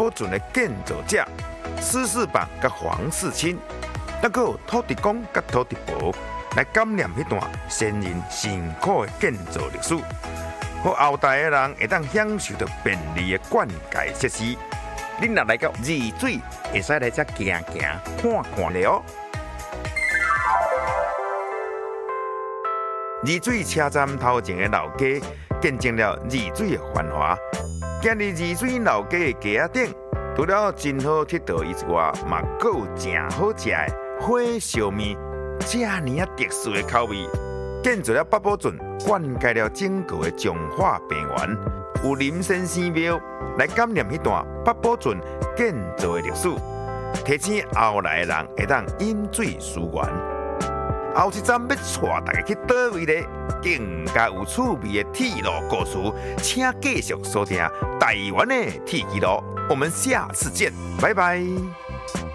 宝圳的建造者施世榜甲黄世清，还有土地公甲土地婆来感念迄段先人辛苦的建造历史，互后代的人会当享受到便利的灌溉设施。恁若来到二水，会使来遮行行看看咧哦。二水车站头前的老街，见证了二水的繁华。今日二水老街的街仔顶，除了真好佚佗以外，嘛阁有真好食的火烧面，这呢特殊的口味，建造了八宝圳，灌溉了整个的彰化平原，有林先生庙来感念迄段八宝圳建造的历史，提醒后来的人会当饮水思源。后一站要带大家去倒位呢？更加有趣味的铁路故事，请继续锁定台湾的铁路。我们下次见，拜拜。